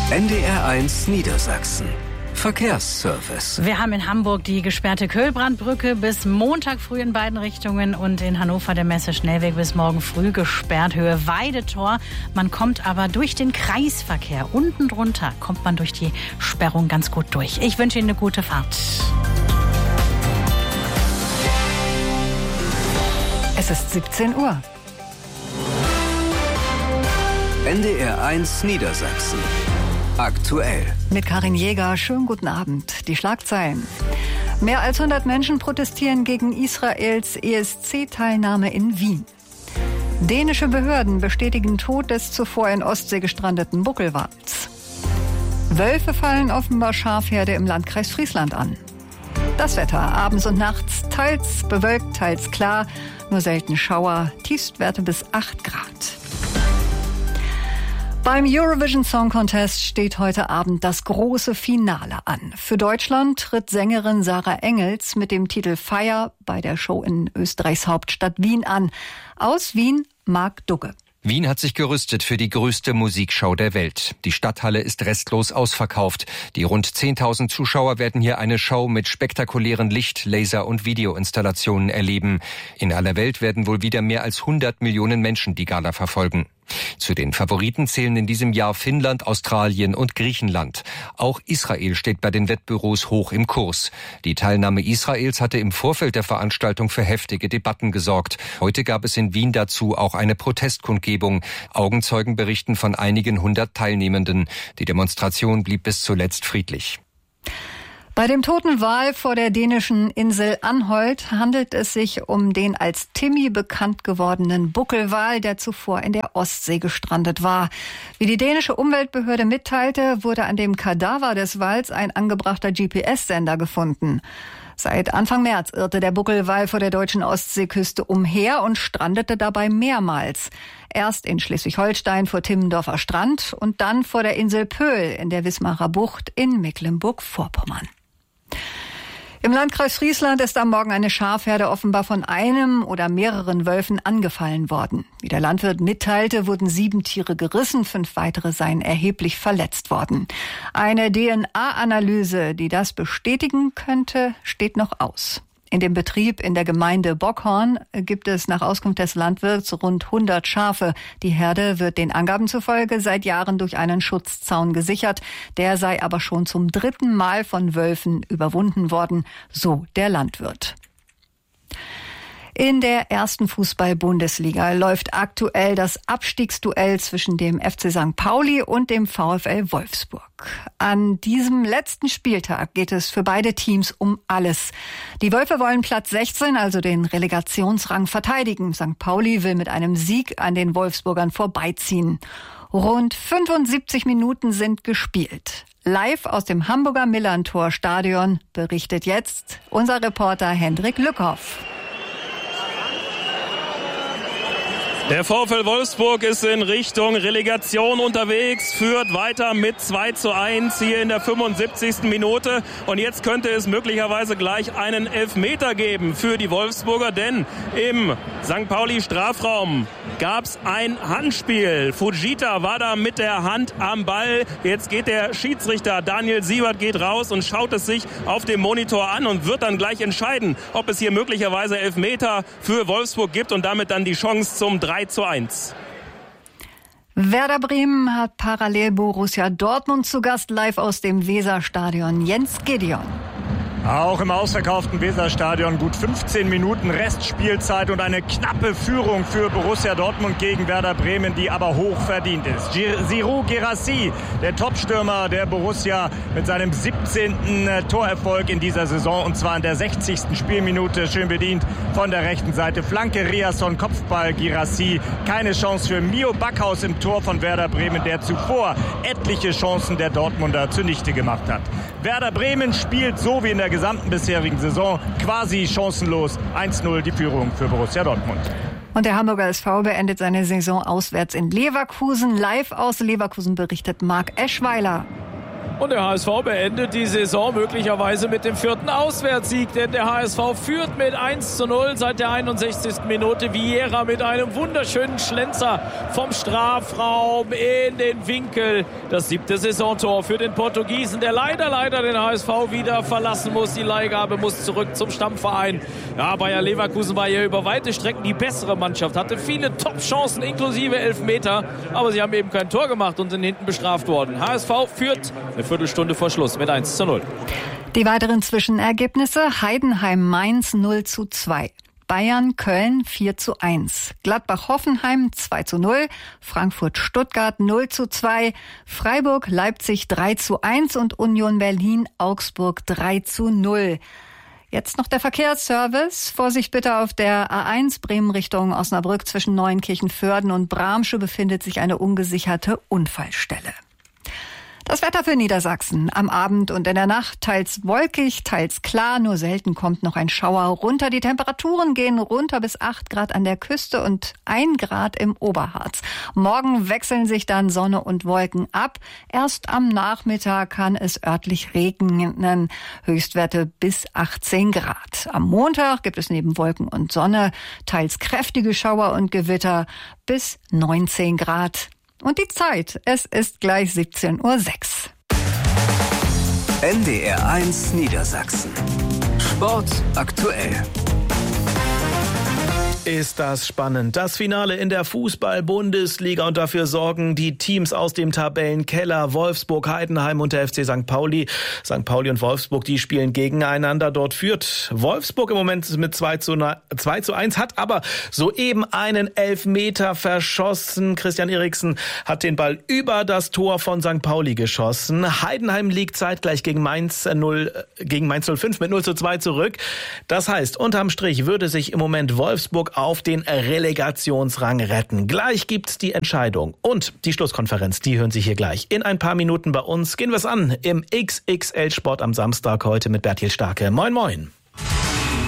NDR1 Niedersachsen. Verkehrsservice. Wir haben in Hamburg die gesperrte Köhlbrandbrücke bis Montag früh in beiden Richtungen und in Hannover der Messe-Schnellweg bis morgen früh gesperrt, Höhe Weidetor. Man kommt aber durch den Kreisverkehr. Unten drunter kommt man durch die Sperrung ganz gut durch. Ich wünsche Ihnen eine gute Fahrt. Es ist 17 Uhr. NDR1 Niedersachsen. Aktuell. Mit Karin Jäger, schönen guten Abend. Die Schlagzeilen. Mehr als 100 Menschen protestieren gegen Israels ESC-Teilnahme in Wien. Dänische Behörden bestätigen Tod des zuvor in Ostsee gestrandeten Buckelwals. Wölfe fallen offenbar Schafherde im Landkreis Friesland an. Das Wetter abends und nachts teils bewölkt, teils klar, nur selten Schauer, Tiefstwerte bis 8 Grad. Beim Eurovision Song Contest steht heute Abend das große Finale an. Für Deutschland tritt Sängerin Sarah Engels mit dem Titel Fire bei der Show in Österreichs Hauptstadt Wien an. Aus Wien, Marc Dugge. Wien hat sich gerüstet für die größte Musikshow der Welt. Die Stadthalle ist restlos ausverkauft. Die rund 10.000 Zuschauer werden hier eine Show mit spektakulären Licht-, Laser- und Videoinstallationen erleben. In aller Welt werden wohl wieder mehr als 100 Millionen Menschen die Gala verfolgen. Zu den Favoriten zählen in diesem Jahr Finnland, Australien und Griechenland. Auch Israel steht bei den Wettbüros hoch im Kurs. Die Teilnahme Israels hatte im Vorfeld der Veranstaltung für heftige Debatten gesorgt. Heute gab es in Wien dazu auch eine Protestkundgebung. Augenzeugen berichten von einigen 100 Teilnehmenden. Die Demonstration blieb bis zuletzt friedlich. Bei dem toten Wal vor der dänischen Insel Anholt handelt es sich um den als Timmy bekannt gewordenen Buckelwal, der zuvor in der Ostsee gestrandet war. Wie die dänische Umweltbehörde mitteilte, wurde an dem Kadaver des Wals ein angebrachter GPS-Sender gefunden. Seit Anfang März irrte der Buckelwal vor der deutschen Ostseeküste umher und strandete dabei mehrmals. Erst in Schleswig-Holstein vor Timmendorfer Strand und dann vor der Insel Pöhl in der Wismarer Bucht in Mecklenburg-Vorpommern. Im Landkreis Friesland ist am Morgen eine Schafherde offenbar von einem oder mehreren Wölfen angefallen worden. Wie der Landwirt mitteilte, wurden 7 Tiere gerissen, 5 weitere seien erheblich verletzt worden. Eine DNA-Analyse, die das bestätigen könnte, steht noch aus. In dem Betrieb in der Gemeinde Bockhorn gibt es nach Auskunft des Landwirts rund 100 Schafe. Die Herde wird den Angaben zufolge seit Jahren durch einen Schutzzaun gesichert. Der sei aber schon zum 3. Mal von Wölfen überwunden worden, so der Landwirt. In der ersten Fußball-Bundesliga läuft aktuell das Abstiegsduell zwischen dem FC St. Pauli und dem VfL Wolfsburg. An diesem letzten Spieltag geht es für beide Teams um alles. Die Wölfe wollen Platz 16, also den Relegationsrang, verteidigen. St. Pauli will mit einem Sieg an den Wolfsburgern vorbeiziehen. Rund 75 Minuten sind gespielt. Live aus dem Hamburger Millerntor-Stadion berichtet jetzt unser Reporter Hendrik Lückhoff. Der VfL Wolfsburg ist in Richtung Relegation unterwegs, führt weiter mit 2:1 hier in der 75. Minute. Und jetzt könnte es möglicherweise gleich einen Elfmeter geben für die Wolfsburger, denn im St. Pauli Strafraum gab es ein Handspiel. Fujita war da mit der Hand am Ball. Jetzt geht der Schiedsrichter Daniel Siebert geht raus und schaut es sich auf dem Monitor an und wird dann gleich entscheiden, ob es hier möglicherweise Elfmeter für Wolfsburg gibt und damit dann die Chance zum 3:1. Werder Bremen hat parallel Borussia Dortmund zu Gast, live aus dem Weserstadion. Jens Gideon. Auch im ausverkauften Weserstadion gut 15 Minuten Restspielzeit und eine knappe Führung für Borussia Dortmund gegen Werder Bremen, die aber hoch verdient ist. Giroud Guirassy, der Topstürmer der Borussia, mit seinem 17. Torerfolg in dieser Saison, und zwar in der 60. Spielminute, schön bedient von der rechten Seite. Flanke Riasson, Kopfball Guirassy, keine Chance für Mio Backhaus im Tor von Werder Bremen, der zuvor etliche Chancen der Dortmunder zunichte gemacht hat. Werder Bremen spielt so wie in der gesamten bisherigen Saison quasi chancenlos. 1:0 die Führung für Borussia Dortmund. Und der Hamburger SV beendet seine Saison auswärts in Leverkusen. Live aus Leverkusen berichtet Marc Eschweiler. Und der HSV beendet die Saison möglicherweise mit dem 4. Auswärtssieg, denn der HSV führt mit 1:0 seit der 61. Minute. Vieira mit einem wunderschönen Schlenzer vom Strafraum in den Winkel. Das 7. Saisontor für den Portugiesen, der leider den HSV wieder verlassen muss. Die Leihgabe muss zurück zum Stammverein. Ja, Bayer Leverkusen war ja über weite Strecken die bessere Mannschaft, hatte viele Top-Chancen inklusive Elfmeter, aber sie haben eben kein Tor gemacht und sind hinten bestraft worden. HSV führt eine Viertelstunde vor Schluss mit 1:0. Die weiteren Zwischenergebnisse: Heidenheim-Mainz 0:2. Bayern-Köln 4:1, Gladbach-Hoffenheim 2:0, Frankfurt-Stuttgart 0:2, Freiburg-Leipzig 3:1 und Union Berlin-Augsburg 3:0. Jetzt noch der Verkehrsservice. Vorsicht bitte auf der A1 Bremen Richtung Osnabrück zwischen Neuenkirchen-Vörden und Bramsche befindet sich eine ungesicherte Unfallstelle. Das Wetter für Niedersachsen. Am Abend und in der Nacht teils wolkig, teils klar, nur selten kommt noch ein Schauer runter. Die Temperaturen gehen runter bis 8 Grad an der Küste und 1 Grad im Oberharz. Morgen wechseln sich dann Sonne und Wolken ab. Erst am Nachmittag kann es örtlich regnen. Höchstwerte bis 18 Grad. Am Montag gibt es neben Wolken und Sonne teils kräftige Schauer und Gewitter bis 19 Grad. Und die Zeit, es ist gleich 17:06 Uhr. NDR1 Niedersachsen. Sport aktuell. Ist das spannend. Das Finale in der Fußball-Bundesliga und dafür sorgen die Teams aus dem Tabellenkeller Wolfsburg, Heidenheim und der FC St. Pauli. St. Pauli und Wolfsburg, die spielen gegeneinander. Dort führt Wolfsburg im Moment mit 2:1, hat aber soeben einen Elfmeter verschossen. Christian Eriksen hat den Ball über das Tor von St. Pauli geschossen. Heidenheim liegt zeitgleich gegen Mainz 05 mit 0:2 zurück. Das heißt, unterm Strich würde sich im Moment Wolfsburg auf den Relegationsrang retten. Gleich gibt's die Entscheidung und die Schlusskonferenz, die hören Sie hier gleich. In ein paar Minuten bei uns gehen wir es an im XXL Sport am Samstag heute mit Bertil Starke. Moin, moin.